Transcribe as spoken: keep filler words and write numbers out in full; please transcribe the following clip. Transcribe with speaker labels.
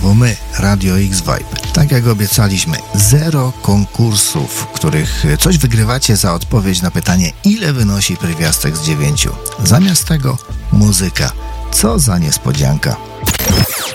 Speaker 1: znowu my, Radio X-Vibe. Tak jak obiecaliśmy, zero konkursów, w których coś wygrywacie za odpowiedź na pytanie, ile wynosi pierwiastek z dziewięciu. Zamiast tego muzyka. Co za niespodzianka.